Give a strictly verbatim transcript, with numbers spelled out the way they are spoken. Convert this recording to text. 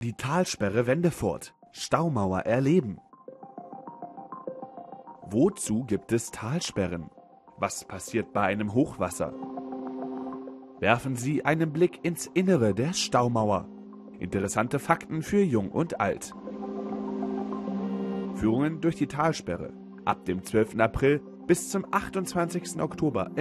Die Talsperre Wendefurt. Staumauer erleben. Wozu gibt es Talsperren? Was passiert bei einem Hochwasser? Werfen Sie einen Blick ins Innere der Staumauer. Interessante Fakten für Jung und Alt. Führungen durch die Talsperre. Ab dem zwölften April bis zum achtundzwanzigsten Oktober